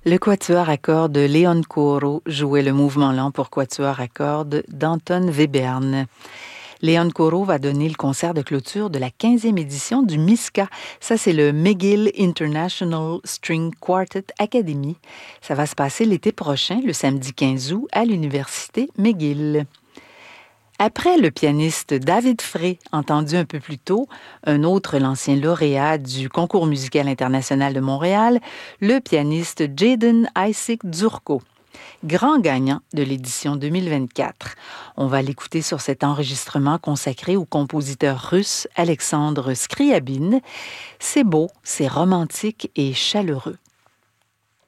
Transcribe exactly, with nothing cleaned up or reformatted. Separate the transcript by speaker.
Speaker 1: Le quatuor à cordes Leon Coro jouait le mouvement lent pour quatuor à cordes d'Anton Webern. Leon Coro va donner le concert de clôture de la quinzième édition du MISCA. Ça, c'est le McGill International String Quartet Academy. Ça va se passer l'été prochain, le samedi quinze août, à l'université McGill. Après le pianiste David Frey, entendu un peu plus tôt, un autre l'ancien lauréat du Concours musical international de Montréal, le pianiste Jaden Isaac Dzurko, grand gagnant de l'édition deux mille vingt-quatre. On va l'écouter sur cet enregistrement consacré au compositeur russe Alexandre Scriabine. C'est beau, c'est romantique et chaleureux.